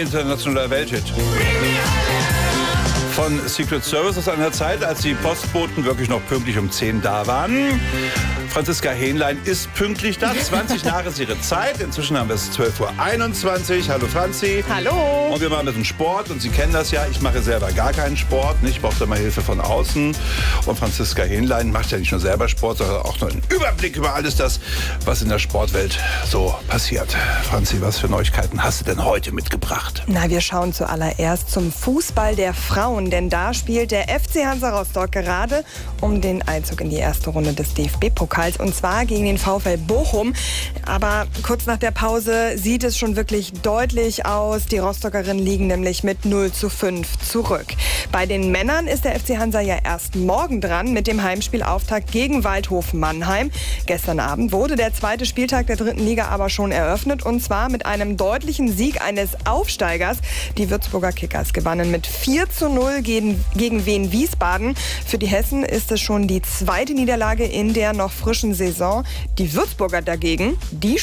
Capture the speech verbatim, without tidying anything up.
internationaler Welthit. Von Secret Service aus einer Zeit, als die Postboten wirklich noch pünktlich um zehn da waren. Franziska Hähnlein ist pünktlich da. zwanzig Jahre ist ihre Zeit. Inzwischen haben wir es zwölf Uhr einundzwanzig. Hallo Franzi. Hallo. Und wir machen ein bisschen Sport. Und Sie kennen das ja, ich mache selber gar keinen Sport. Ich brauche da mal Hilfe von außen. Und Franziska Hähnlein macht ja nicht nur selber Sport, sondern auch noch einen Überblick über alles das, was in der Sportwelt so passiert. Franzi, was für Neuigkeiten hast du denn heute mitgebracht? Na, wir schauen zuallererst zum Fußball der Frauen. Denn da spielt der F C Hansa Rostock gerade um den Einzug in die erste Runde des D F B-Pokals. Und zwar gegen den VfL Bochum. Aber kurz nach der Pause sieht es schon wirklich deutlich aus. Die Rostockerinnen liegen nämlich mit null zu fünf zurück. Bei den Männern ist der F C Hansa ja erst morgen dran mit dem Heimspielauftakt gegen Waldhof Mannheim. Gestern Abend wurde der zweite Spieltag der dritten Liga aber schon eröffnet. Und zwar mit einem deutlichen Sieg eines Aufsteigers. Die Würzburger Kickers gewannen mit vier zu null gegen, gegen Wien Wiesbaden. Für die Hessen ist es schon die zweite Niederlage in der noch frischen Saison. Die Würzburger dagegen, die